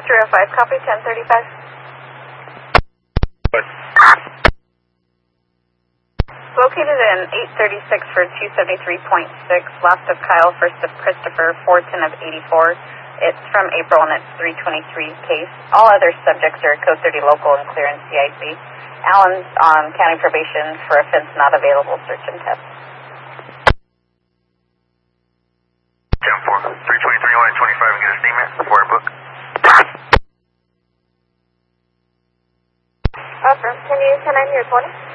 305, copy 1035. What? Located in 836 for 273.6, last of Kyle, first of Christopher, 410 of 84. It's from April and it's 323 case. All other subjects are code 30 local and clear in CIC. Allen's on county probation for offense not available, search and test. 10-4, 323, 125 and get a statement before I book. Affirm, can you send in your 20?